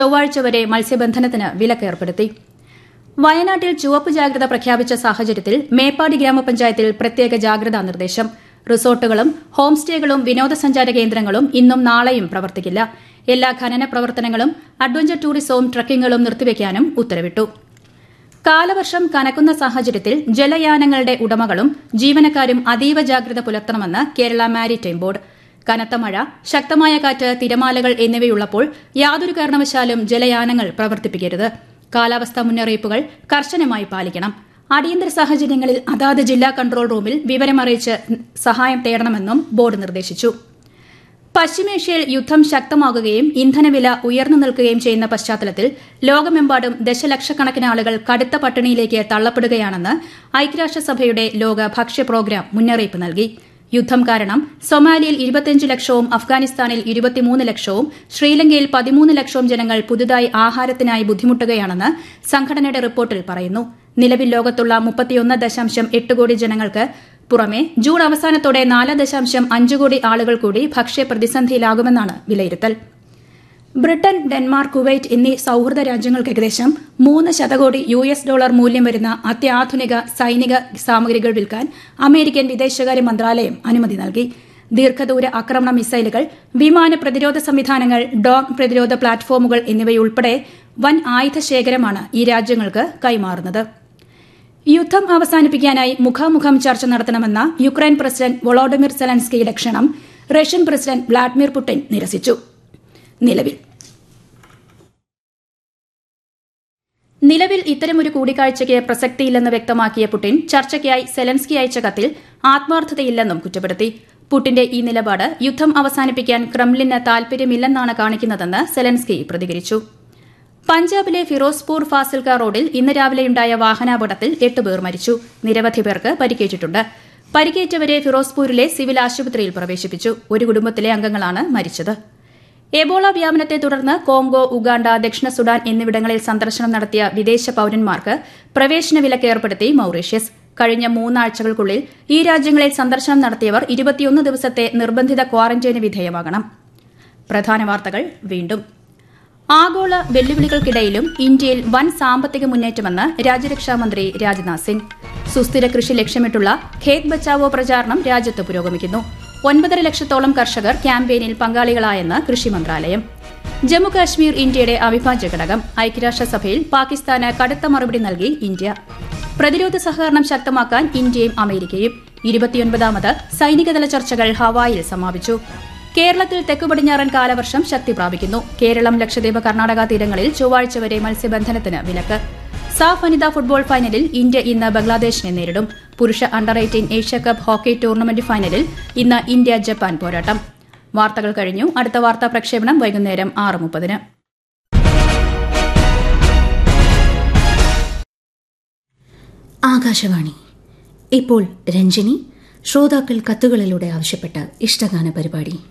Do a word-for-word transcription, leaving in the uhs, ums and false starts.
ചൊവ്വാഴ്ച വരെ മത്സ്യബന്ധനത്തിന് വിലക്കേർപ്പെടുത്തി. വയനാട്ടിൽ ചുവപ്പ് ജാഗ്രത പ്രഖ്യാപിച്ച സാഹചര്യത്തിൽ മേപ്പാടി ഗ്രാമപഞ്ചായത്തിൽ പ്രത്യേക ജാഗ്രതാ നിർദ്ദേശം. റിസോർട്ടുകളും ഹോം സ്റ്റേകളും വിനോദസഞ്ചാര കേന്ദ്രങ്ങളും ഇന്നും നാളെയും പ്രവർത്തിക്കില്ല. എല്ലാ ഖനന പ്രവർത്തനങ്ങളും അഡ്വഞ്ചർ ടൂറിസവും ട്രക്കിംഗുകളും നിർത്തിവെക്കാനും ഉത്തരവിട്ടു. കാലവർഷം കനക്കുന്ന സാഹചര്യത്തിൽ ജലയാനങ്ങളുടെ ഉടമകളും ജീവനക്കാരും അതീവ ജാഗ്രത പുലർത്തണമെന്ന് കേരള മാരിടൈം ബോർഡ്. കനത്ത മഴ, ശക്തമായ കാറ്റ്, തിരമാലകൾ എന്നിവയുള്ളപ്പോൾ യാതൊരു കാരണവശാലും ജലയാനങ്ങൾ പ്രവർത്തിപ്പിക്കരുത്. കാലാവസ്ഥാ മുന്നറിയിപ്പുകൾ കർശനമായി പാലിക്കണം. അടിയന്തര സാഹചര്യങ്ങളിൽ അതാത് ജില്ലാ കൺട്രോൾ റൂമിൽ വിവരമറിയിച്ച് സഹായം തേടണമെന്നും ബോർഡ് നിർദ്ദേശിച്ചു. പശ്ചിമേഷ്യയിൽ യുദ്ധം ശക്തമാകുകയും ഇന്ധനവില ഉയർന്നു നിൽക്കുകയും ചെയ്യുന്ന പശ്ചാത്തലത്തിൽ ലോകമെമ്പാടും ദശലക്ഷക്കണക്കിന് ആളുകൾ കടുത്ത പട്ടിണിയിലേക്ക് തള്ളപ്പെടുകയാണെന്ന് ഐക്യരാഷ്ട്രസഭയുടെ ലോക ഭക്ഷ്യ പ്രോഗ്രാം മുന്നറിയിപ്പ് നൽകി. യുദ്ധം കാരണം സൊമാലിയയിൽ ഇരുപത്തിയഞ്ച് ലക്ഷവും അഫ്ഗാനിസ്ഥാനിൽ ഇരുപത്തിമൂന്ന് ലക്ഷവും ശ്രീലങ്കയിൽ പതിമൂന്ന് ലക്ഷവും ജനങ്ങൾ പുതുതായി ആഹാരത്തിനായി ബുദ്ധിമുട്ടുകയാണെന്ന് സംഘടനയുടെ റിപ്പോർട്ടിൽ പറയുന്നു. നിലവിൽ ലോകത്തുള്ള മുപ്പത്തിയൊന്ന് ദശാംശം എട്ട് കോടി ജനങ്ങൾക്ക് പുറമെ ജൂൺ അവസാനത്തോടെ നാല് ദശാംശം അഞ്ച് കോടി ആളുകൾ കൂടി ഭക്ഷ്യ പ്രതിസന്ധിയിലാകുമെന്നാണ് വിലയിരുത്തൽ. ബ്രിട്ടൻ, ഡെൻമാർക്ക്, കുവൈറ്റ് എന്നീ സൌഹൃദ രാജ്യങ്ങൾക്ക് ഏകദേശം മൂന്ന് ശതകോടി യു എസ് ഡോളർ മൂല്യം വരുന്ന അത്യാധുനിക സൈനിക സാമഗ്രികൾ വിൽക്കാൻ അമേരിക്കൻ വിദേശകാര്യ മന്ത്രാലയം അനുമതി നൽകി. ദീർഘദൂര ആക്രമണ മിസൈലുകൾ, വിമാന പ്രതിരോധ സംവിധാനങ്ങൾ, ഡ്രോൺ പ്രതിരോധ പ്ലാറ്റ്ഫോമുകൾ എന്നിവയുൾപ്പെടെ വൻ ആയുധ ശേഖരമാണ് ഈ രാജ്യങ്ങൾക്ക് കൈമാറുന്നത്. യുദ്ധം അവസാനിപ്പിക്കാനായി മുഖാമുഖം ചർച്ച നടത്തണമെന്ന യുക്രൈൻ പ്രസിഡന്റ് വൊളോഡിമിർ സെലൻസ്കിയുടെ ക്ഷണം റഷ്യൻ പ്രസിഡന്റ് വ്ളാഡിമിർ പുടിൻ നിരസിച്ചു. നിലവിൽ നിലവിൽ ഇത്തരമൊരു കൂടിക്കാഴ്ചയ്ക്ക് പ്രസക്തിയില്ലെന്ന് വ്യക്തമാക്കിയ പുടിൻ ചർച്ചയ്ക്കായി സെലൻസ്കി അയച്ച കത്തിൽ ആത്മാർത്ഥതയില്ലെന്നും കുറ്റപ്പെടുത്തി. പുടിന്റെ ഈ നിലപാട് യുദ്ധം അവസാനിപ്പിക്കാൻ ക്രെംലിന് താൽപര്യമില്ലെന്നാണ് കാണിക്കുന്നതെന്ന് സെലൻസ്കി പ്രതികരിച്ചു. പഞ്ചാബിലെ ഫിറോസ്പൂർ ഫാസിൽക റോഡിൽ ഇന്ന് രാവിലെയുണ്ടായ വാഹനാപകടത്തിൽ എട്ട് പേർ മരിച്ചു. നിരവധി പേർക്ക് പരിക്കേറ്റിട്ടുണ്ട്. പരിക്കേറ്റവരെ ഫിറോസ്പൂരിലെ സിവിൽ ആശുപത്രിയിൽ പ്രവേശിപ്പിച്ചു. ഒരു കുടുംബത്തിലെ അംഗങ്ങളാണ് മരിച്ചത്. എബോള വ്യാപനത്തെ തുടർന്ന് കോങ്കോ, ഉഗാണ്ട, ദക്ഷിണ സുഡാൻ എന്നിവിടങ്ങളിൽ സന്ദർശനം നടത്തിയ വിദേശ പൌരന്മാർക്ക് പ്രവേശന വിലക്ക് ഏർപ്പെടുത്തി മൌറീഷ്യസ്. കഴിഞ്ഞ മൂന്നാഴ്ചകൾക്കുള്ളിൽ ഈ രാജ്യങ്ങളിൽ സന്ദർശനം നടത്തിയവർ ഇരുപത്തിയൊന്ന് ദിവസത്തെ നിർബന്ധിത ക്വാറന്റൈന് വിധേയമാകണം. പ്രധാന വാർത്തകൾ വീണ്ടും. ആഗോള വെല്ലുവിളികൾക്കിടയിലും ഇന്ത്യയിൽ വൻ സാമ്പത്തിക മുന്നേറ്റമെന്ന് രാജ്യരക്ഷാമന്ത്രി രാജ്നാഥ് സിംഗ്. സുസ്ഥിര കൃഷി ലക്ഷ്യമിട്ടുള്ള ഖേത് ബച്ചാവോ പ്രചാരണം രാജ്യത്ത് പുരോഗമിക്കുന്നു. ഒൻപതര ലക്ഷത്തോളം കർഷകർ ക്യാമ്പയിനിൽ പങ്കാളികളായെന്ന് കൃഷി മന്ത്രാലയം. ജമ്മുകാശ്മീർ ഇന്ത്യയുടെ അവിഭാജ്യ ഘടകം. ഐക്യരാഷ്ട്രസഭയിൽ പാകിസ്ഥാന് കടുത്ത മറുപടി നൽകി ഇന്ത്യ. പ്രതിരോധ സഹകരണം ശക്തമാക്കാൻ ഇന്ത്യയും അമേരിക്കയും. ഇരുപത്തിയൊൻപതാമത് സൈനികതല ചർച്ചകൾ ഹവായിൽ സമാപിച്ചു. കേരളത്തിൽ തെക്കുപടിഞ്ഞാറൻ കാലവർഷം ശക്തി പ്രാപിക്കുന്നു. കേരളം, ലക്ഷദ്വീപ്, കർണാടക തീരങ്ങളിൽ ചൊവ്വാഴ്ച വരെ മത്സ്യബന്ധനത്തിന് വിലക്ക്. സാഫ് വനിതാ ഫുട്ബോൾ ഫൈനലിൽ ഇന്ത്യ ഇന്ന് ബംഗ്ലാദേശിനെ നേരിടും. പുരുഷ under eighteen Asia Cup hockey tournament ഫൈനലിൽ ഇന്ന് ഇന്ത്യ ജപ്പാൻ പോരാട്ടം. വാർത്തകൾ കഴിഞ്ഞു. അടുത്ത വാർത്താ പ്രക്ഷേപണം വൈകുന്നേരം ആറ് മുപ്പതിന്. ആകാശവാണി. ഇപ്പോൾ രഞ്ജിനി ശ്രോതാക്കൾ കത്തുകളിലൂടെ ആവശ്യപ്പെട്ട ഇഷ്ടഗാന പരിപാടി.